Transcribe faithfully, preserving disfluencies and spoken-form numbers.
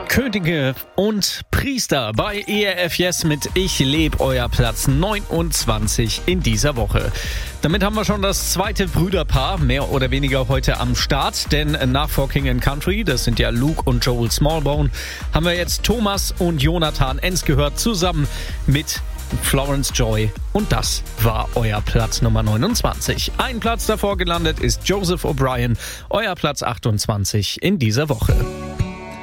Könige und Priester bei E R F Yes mit Ich leb, euer Platz neunundzwanzig in dieser Woche. Damit haben wir schon das zweite Brüderpaar mehr oder weniger heute am Start, denn nach For King and Country, das sind ja Luke und Joel Smallbone, haben wir jetzt Thomas und Jonathan Enns gehört, zusammen mit Florence Joy, und das war euer Platz Nummer neunundzwanzig. Ein Platz davor gelandet ist Joseph O'Brien, euer Platz achtundzwanzig in dieser Woche.